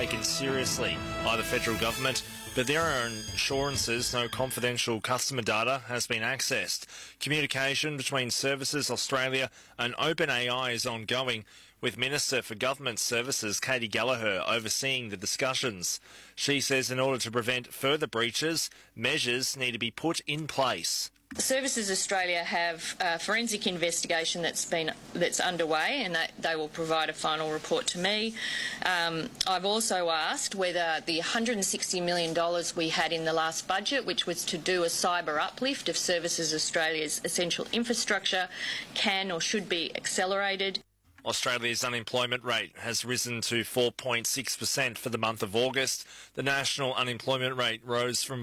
taken seriously by the federal government, but there are assurances no confidential customer data has been accessed. Communication between Services Australia and OpenAI is ongoing, with Minister for Government Services Katie Gallagher overseeing the discussions. She says in order to prevent further breaches, measures need to be put in place. Services Australia have a forensic investigation that's underway, and they will provide a final report to me. I've also asked whether the $160 million we had in the last budget, which was to do a cyber uplift of Services Australia's essential infrastructure, can or should be accelerated. Australia's unemployment rate has risen to 4.6% for the month of August. The national unemployment rate rose from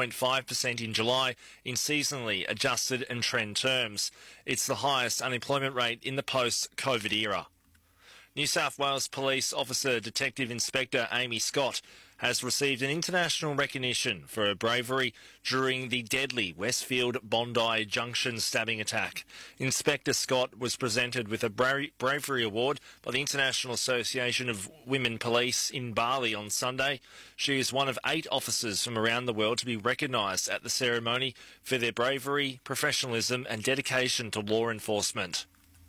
4.5% in July in seasonally adjusted and trend terms. It's the highest unemployment rate in the post-COVID era. New South Wales Police Officer Detective Inspector Amy Scott has received an international recognition for her bravery during the deadly Westfield-Bondi Junction stabbing attack. Inspector Scott was presented with a bravery award by the International Association of Women Police in Bali on Sunday. She is one of 8 officers from around the world to be recognised at the ceremony for their bravery, professionalism and dedication to law enforcement.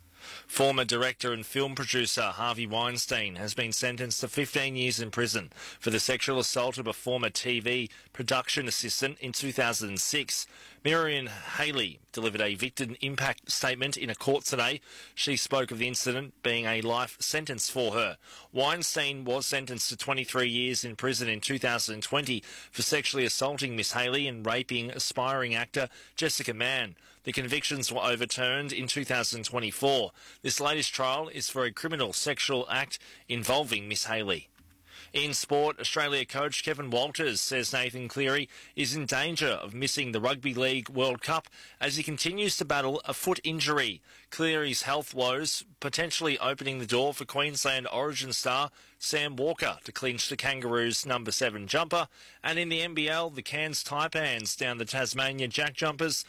Former director and film producer Harvey Weinstein has been sentenced to 15 years in prison for the sexual assault of a former TV production assistant in 2006. Miriam Haley delivered a victim impact statement in a court today. She spoke of the incident being a life sentence for her. Weinstein was sentenced to 23 years in prison in 2020 for sexually assaulting Miss Haley and raping aspiring actor Jessica Mann. The convictions were overturned in 2024. This latest trial is for a criminal sexual act involving Miss Haley. In sport, Australia coach Kevin Walters says Nathan Cleary is in danger of missing the Rugby League World Cup as he continues to battle a foot injury. Cleary's health woes potentially opening the door for Queensland Origin star Sam Walker to clinch the Kangaroos' number 7 jumper. And in the NBL, the Cairns Taipans down the Tasmania Jack Jumpers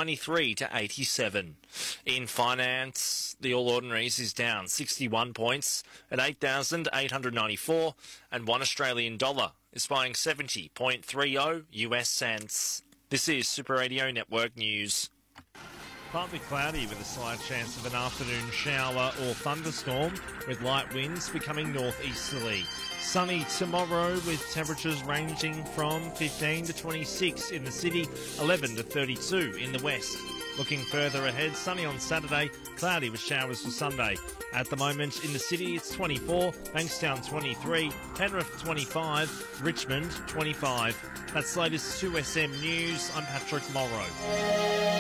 93-87. In finance, the All Ordinaries is down 61 points at 8,894, and $1 Australian is buying 70.30 US cents. This is Super Radio Network News. Partly cloudy with a slight chance of an afternoon shower or thunderstorm, with light winds becoming northeasterly. Sunny tomorrow with temperatures ranging from 15 to 26 in the city, 11 to 32 in the west. Looking further ahead, sunny on Saturday, cloudy with showers for Sunday. At the moment in the city, it's 24, Bankstown 23, Penrith 25, Richmond 25. That's latest 2SM News. I'm Patrick Morrow.